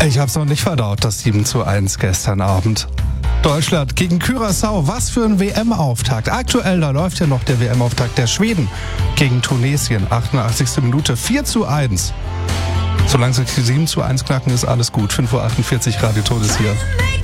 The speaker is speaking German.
Ich hab's noch nicht verdaut, das 7:1 gestern Abend. Deutschland gegen Curaçao, was für ein WM-Auftakt. Aktuell, da läuft ja noch der WM-Auftakt der Schweden gegen Tunesien. 88. Minute, 4:1. Solange sie 7:1 knacken, ist alles gut. 5:48 Uhr, Radio Todes hier.